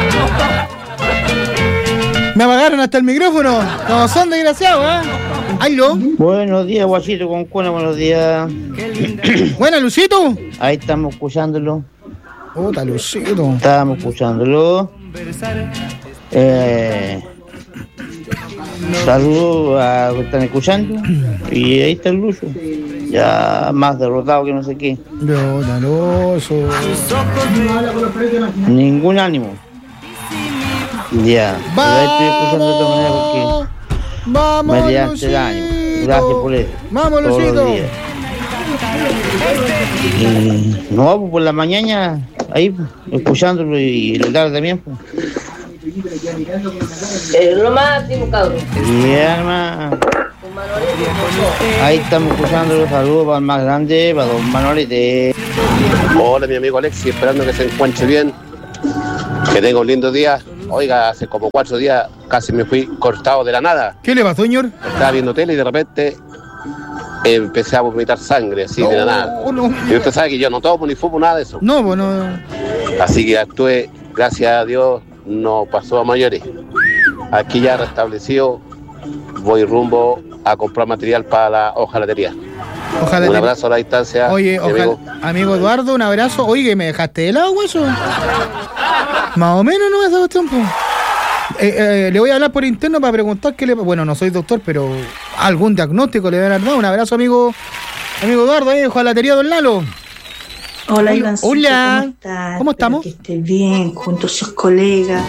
Me apagaron hasta el micrófono. No, son desgraciados, ¿eh? ¡Aló! Buenos días, Guachito con Cuna, buenos días. Buena, Lucito. Ahí estamos escuchándolo. Puta, Lucito. Estábamos escuchándolo. Saludos a los que están escuchando. Y ahí está el Lucho. Ya más derrotado que no sé qué. Ningún ánimo. Ya. Ahí estoy escuchando de esta manera porque me levanté el ánimo. Gracias por eso. Vamos, Lucito. Y no, pues por la mañana ahí escuchándolo y la tarde también. Pues. Lo máximo, cabrón. Bien, hermano. Ahí estamos escuchando los saludos para el más grande, para don Manolete. Hola, mi amigo Alexi, esperando que se encuentre bien, que tenga un lindo día. Oiga, hace como 4 días casi me fui cortado de la nada. ¿Qué le pasó, señor? Estaba viendo tele y de repente empecé a vomitar sangre así de la nada. No. Y usted sabe que yo no tomo ni fumo nada de eso. No, bueno. Así que actué, gracias a Dios, no pasó a mayores. Aquí ya restablecido, voy rumbo a comprar material para la hojalatería. Un abrazo a la distancia. Oye, amigo Eduardo, un abrazo. Oye, ¿me dejaste helado, hueso? Más o menos no esa cuestión, pues. Le voy a hablar por interno para preguntar qué le... Bueno, no soy doctor, pero algún diagnóstico le deben dar. Un abrazo, amigo Eduardo, hojalatería Don Lalo. Hola, Ivancito. Hola. ¿Cómo estás? ¿Cómo estamos? Espero que estés bien, junto a sus colegas.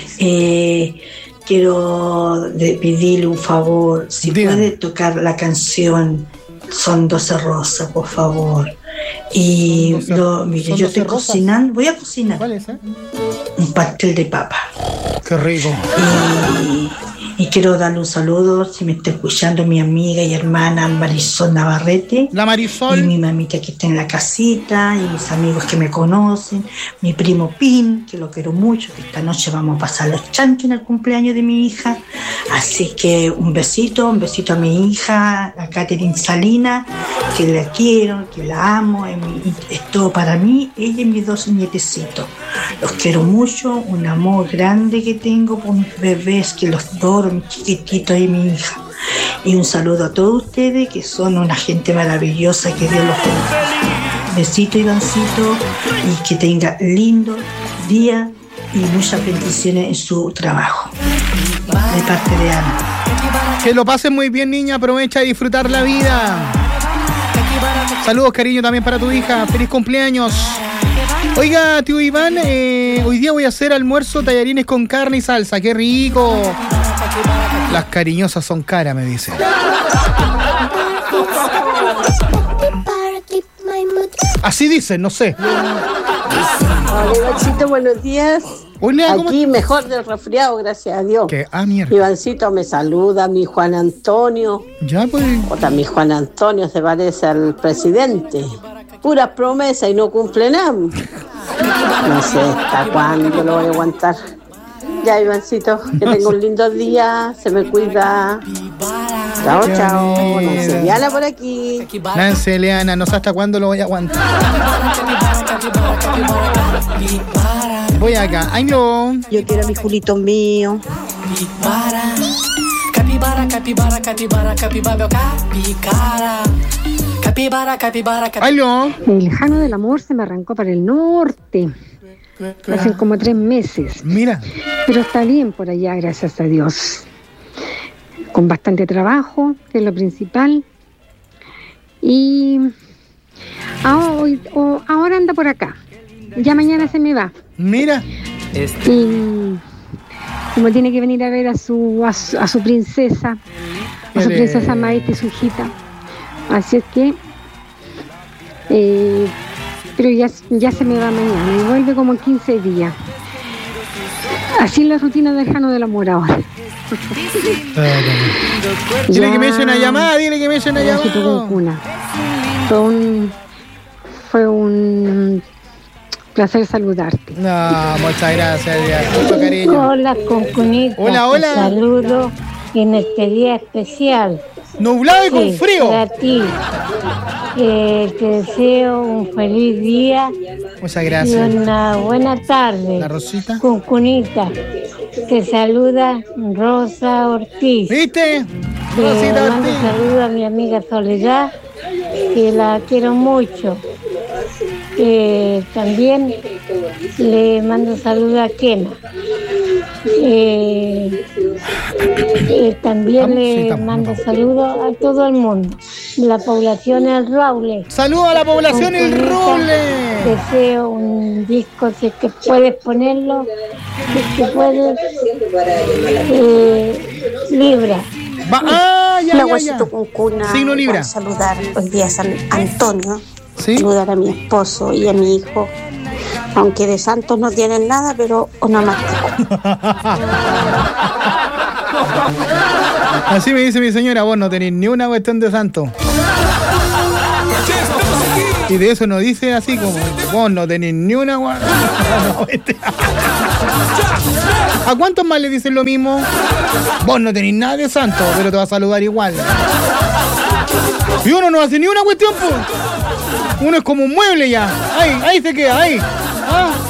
Quiero pedirle un favor. Si puede tocar la canción Son 12 rosas, por favor. Y mire, yo estoy cocinando. Voy a cocinar. ¿Cuál es, un pastel de papa. Qué rico. Y quiero darle un saludo, si me está escuchando, mi amiga y hermana Marisol Navarrete. La Marisol. Y mi mamita que está en la casita, y mis amigos que me conocen, mi primo Pin, que lo quiero mucho, que esta noche vamos a pasar los chanchos en el cumpleaños de mi hija. Así que un besito a mi hija, a Catherine Salina, que la quiero, que la amo, es todo para mí, ella y mis 2 nietecitos. Los quiero mucho, un amor grande que tengo por mis bebés, que los adoro, mis chiquititos y mi hija. Y un saludo a todos ustedes, que son una gente maravillosa, que Dios los bendiga. Besito, Ivancito, y que tenga lindo día y muchas bendiciones en su trabajo. De parte de Ana. Que lo pasen muy bien, niña, aprovecha a disfrutar la vida. Saludos, cariño, también para tu hija. Feliz cumpleaños. Oiga, tío Iván, hoy día voy a hacer almuerzo tallarines con carne y salsa. ¡Qué rico! Las cariñosas son caras, me dice. Así dicen, no sé. Hola, Ivancito, buenos días. Hola, aquí mejor del resfriado, gracias a Dios. ¿Qué? Mierda. Ivancito me saluda, mi Juan Antonio. Ya, pues. Otra, mi Juan Antonio se parece al presidente. Puras promesas y no cumple nada. No sé hasta cuándo lo voy a aguantar. Ya, Ivancito, que tenga un lindo día, se me cuida. Chao, chao. Nancy Eliana por aquí. Nancy Eliana, no sé hasta cuándo lo voy a aguantar. Voy acá. Ay, no. Yo quiero a mi Julito mío. Capibara, capibara, capibara, capibara, capibara. Capibara, capibara, capibara. Ay, no. El Jano del Amor se me arrancó para el norte. Hace como 3 meses. Mira. Pero está bien por allá, gracias a Dios. Con bastante trabajo, que es lo principal. Y ahora anda por acá. Ya mañana se me va. Mira. Y como tiene que venir a ver a su princesa, a su princesa Maite y su hijita. Así es que pero ya se me va mañana y vuelve como en 15 días. Así es la rutina del Jano del Amor ahora. Dile que me eche una llamada, Fue un placer saludarte. No, muchas gracias, mucho cariño. Hola, Concunita. Hola. Saludo en este día especial. Nublado y con frío. Para ti, Te deseo un feliz día. Muchas gracias. Y una buena tarde. La Rosita. Cuncunita. Te saluda Rosa Ortiz. ¿Viste? Rosita Ortiz. Mando saludo a mi amiga Soledad, que la quiero mucho. También le mando saludo a Kena. También le mando saludos a todo el mundo. La población El Roble. ¡Saludos a la población El Roble! Deseo un disco, si es que puedes ponerlo, si es que puedes. Libra. Ya. Signo Libra. Saludar hoy día a San Antonio. ¿Sí? Saludar a mi esposo y a mi hijo. Aunque de santos no tienen nada, pero onomástico. Así me dice mi señora, vos no tenés ni una cuestión de santo. Y de eso no dice así como, vos no tenés ni una... ¿A cuántos más le dicen lo mismo? Vos no tenés nada de santo, pero te va a saludar igual. Y uno no hace ni una cuestión, pues. Uno es como un mueble ya. Ahí se queda, ahí.